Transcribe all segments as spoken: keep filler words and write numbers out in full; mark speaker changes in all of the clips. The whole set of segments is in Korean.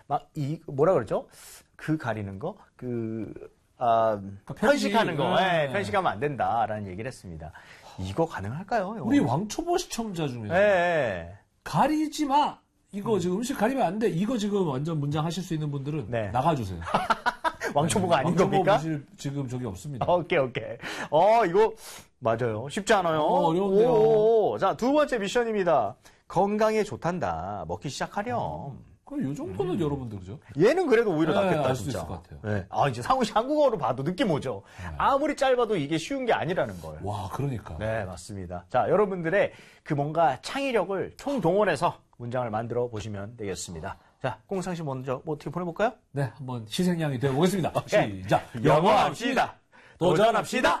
Speaker 1: 막 이 뭐라 그러죠? 그 가리는 거, 그 아,
Speaker 2: 그러니까
Speaker 1: 편식하는 거,
Speaker 2: 네.
Speaker 1: 네, 편식하면 안 된다라는 얘기를 했습니다. 이거 가능할까요? 이거?
Speaker 2: 우리 왕초보 시청자 중에서
Speaker 1: 네.
Speaker 2: 가리지 마. 이거 음. 지금 음식 가리면 안 돼. 이거 지금 완전 문장 하실 수 있는 분들은
Speaker 1: 네.
Speaker 2: 나가주세요.
Speaker 1: 왕초보가
Speaker 2: 네,
Speaker 1: 아닌
Speaker 2: 왕초보
Speaker 1: 겁니까?
Speaker 2: 무실 지금 저기 없습니다.
Speaker 1: 오케이, 오케이. 어, 이거 맞아요. 쉽지 않아요.
Speaker 2: 어, 어려운데요.
Speaker 1: 오, 자, 두 번째 미션입니다. 건강에 좋단다. 먹기 시작하렴.
Speaker 2: 어, 그럼 이 정도는 음. 여러분들 그죠?
Speaker 1: 얘는 그래도 오히려
Speaker 2: 네,
Speaker 1: 낫겠다,
Speaker 2: 알 수
Speaker 1: 진짜.
Speaker 2: 있을 것 같아요.
Speaker 1: 네. 아, 이제 상우 씨 한국어로 봐도 느낌 오죠?
Speaker 2: 네.
Speaker 1: 아무리 짧아도 이게 쉬운 게 아니라는 걸.
Speaker 2: 와, 그러니까.
Speaker 1: 네, 맞습니다. 자, 여러분들의 그 뭔가 창의력을 총동원해서 문장을 만들어 보시면 되겠습니다. 자, 꽁상 씨 먼저 뭐 어떻게 보내볼까요?
Speaker 2: 네, 한번 희생양이 되어보겠습니다.
Speaker 1: 오케이.
Speaker 2: 시작.
Speaker 1: 영어 합시다. 도전합시다.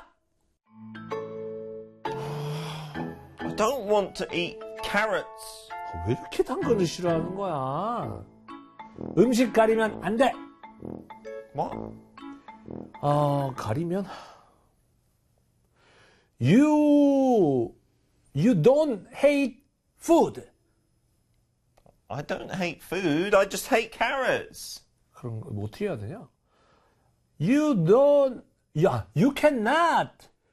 Speaker 3: I don't want to eat carrots.
Speaker 2: 아, 왜 이렇게 당근을 싫어하는 거야? 음식 가리면 안 돼.
Speaker 3: What?
Speaker 2: 어, 가리면 You you don't hate food.
Speaker 3: I don't hate food. I just hate carrots.
Speaker 2: 그런 거 어떻게 해야 되냐? You don't yeah, you cannot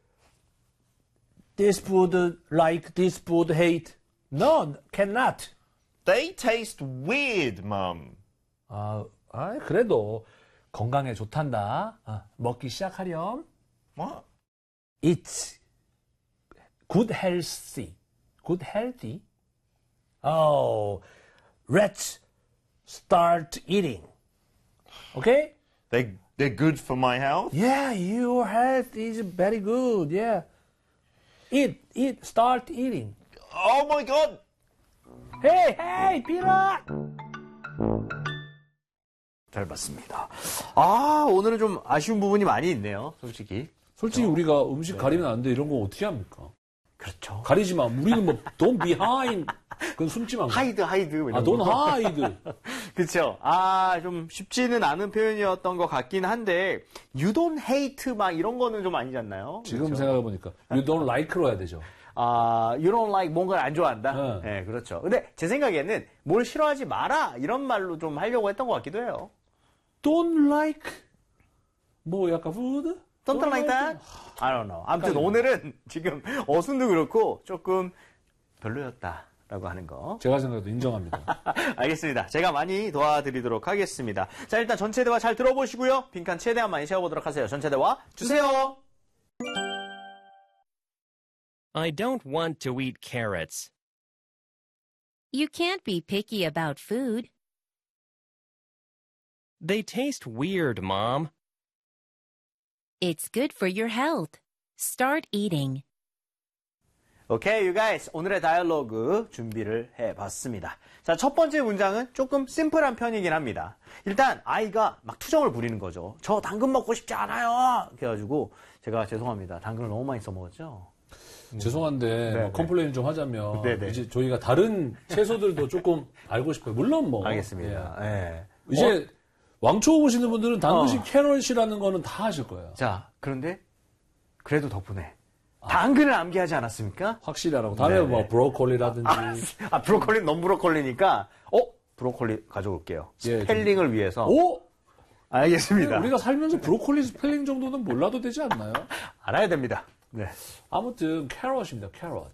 Speaker 2: this food like this food hate. No, cannot.
Speaker 3: They taste weird, Mum.
Speaker 2: 아, 아 그래도 건강에 좋단다. 아, 먹기 시작하렴.
Speaker 3: What?
Speaker 2: It's good healthy. Good healthy. Oh, let's start eating. Okay?
Speaker 3: They they're good for my health.
Speaker 2: Yeah, your health is very good. Yeah. Eat, eat, start eating.
Speaker 3: Oh my God!
Speaker 2: Hey, hey, Peter!
Speaker 1: 잘 봤습니다. 아, 오늘은 좀 아쉬운 부분이 많이 있네요, 솔직히.
Speaker 2: 솔직히 우리가 음식 가리면 안 돼. 이런 거 어떻게 합니까?
Speaker 1: 그렇죠.
Speaker 2: 가리지 마. 우리는 뭐, don't behind. 그건 숨지만.
Speaker 1: 하이드, 하이드.
Speaker 2: 아, don't hide.
Speaker 1: 그렇죠. 아, 좀 쉽지는 않은 표현이었던 것 같긴 한데, you don't hate 막 이런 거는 좀 아니지 않나요?
Speaker 2: 지금
Speaker 1: 그렇죠?
Speaker 2: 생각해보니까, you don't like로 해야 되죠.
Speaker 1: 아, you don't like 뭔가를 안 좋아한다?
Speaker 2: 네.
Speaker 1: 네, 그렇죠. 근데 제 생각에는 뭘 싫어하지 마라 이런 말로 좀 하려고 했던 것 같기도 해요.
Speaker 2: don't like. 뭐, 약간 food?
Speaker 1: Don't like that? I don't know. 아무튼
Speaker 2: 헷갈리네.
Speaker 1: 오늘은 지금 어순도 그렇고 조금 별로였다라고 하는 거.
Speaker 2: 제가 생각해도 인정합니다.
Speaker 1: 알겠습니다. 제가 많이 도와드리도록 하겠습니다. 자, 일단 전체 대화 잘 들어보시고요. 빈칸 최대한 많이 채워보도록 하세요. 전체 대화 주세요.
Speaker 4: I don't want to eat carrots.
Speaker 5: You can't be picky about food.
Speaker 4: They taste weird, Mom.
Speaker 5: It's good for your health. Start eating.
Speaker 1: 오케이, you guys. 오늘의 다이얼로그 준비를 해봤습니다. 자, 첫 번째 문장은 조금 심플한 편이긴 합니다. 일단 아이가 막 투정을 부리는 거죠. 저 당근 먹고 싶지 않아요. 그래가지고 제가 죄송합니다. 당근을 너무 많이 써먹었죠.
Speaker 2: 죄송한데
Speaker 1: 네,
Speaker 2: 뭐 컴플레인 좀 하자면
Speaker 1: 네, 네.
Speaker 2: 이제 저희가 다른 채소들도 조금 알고 싶어요. 물론 뭐
Speaker 1: 알겠습니다.
Speaker 2: 예.
Speaker 1: 예.
Speaker 2: 이제 왕초 보시는 분들은 당근식
Speaker 1: 어.
Speaker 2: 캐럿이라는 거는 다 아실 거예요.
Speaker 1: 자, 그런데 그래도 덕분에 당근을 암기하지 않았습니까?
Speaker 2: 확실히 알아고 다음에
Speaker 1: 네네.
Speaker 2: 뭐 브로콜리라든지
Speaker 1: 아, 브로콜리는 너무 브로콜리니까 어? 브로콜리 가져올게요.
Speaker 2: 예,
Speaker 1: 스펠링을 위해서.
Speaker 2: 오
Speaker 1: 알겠습니다.
Speaker 2: 우리가 살면서 브로콜리 스펠링 정도는 몰라도 되지 않나요?
Speaker 1: 알아야 됩니다. 네.
Speaker 2: 아무튼 캐럿입니다. 캐럿.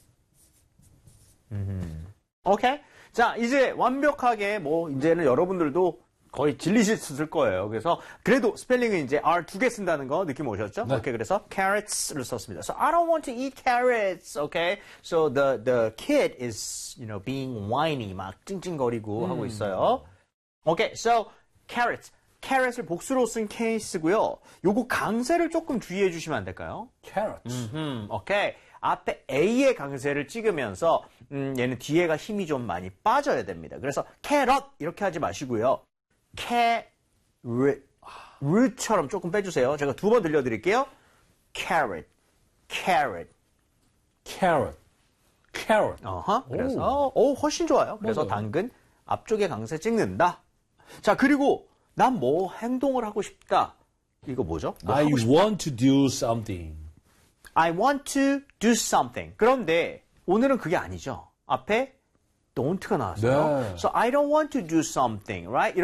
Speaker 1: 오케이. 자, 이제 완벽하게 뭐 이제는 여러분들도 거의 질리셨을 거예요. 그래서 그래도 스펠링은 이제 R 두 개 쓴다는 거 느낌 오셨죠?
Speaker 2: 네.
Speaker 1: 오케이. 그래서 carrots를 썼습니다. So I don't want to eat carrots. Okay. So the the kid is, you know, being whiny 막 찡찡거리고 하고 있어요. 오케이. So carrots. carrot을 복수로 쓴 케이스고요. 요거 강세를 조금 주의해 주시면 안 될까요?
Speaker 2: 캐럿.
Speaker 1: 음, 오케이. 앞에 A의 강세를 찍으면서 음, 얘는 뒤에가 힘이 좀 많이 빠져야 됩니다. 그래서 carrot 이렇게 하지 마시고요. carrot, root처럼 조금 빼주세요. 제가 두 번 들려드릴게요. carrot, carrot.
Speaker 2: 캐럿. 캐럿.
Speaker 1: 어허. 그래서 오, 훨씬 좋아요. 그래서
Speaker 2: 맞아요.
Speaker 1: 당근 앞쪽에 강세 찍는다. 자, 그리고 난 뭐 행동을 하고 싶다. 이거 뭐죠? 뭐
Speaker 2: I
Speaker 1: 하고 싶다.
Speaker 2: want to do something.
Speaker 1: I want to do something. 그런데 오늘은 그게 아니죠. 앞에 don't가 나왔어요.
Speaker 2: 네.
Speaker 1: So I don't want to do something, right?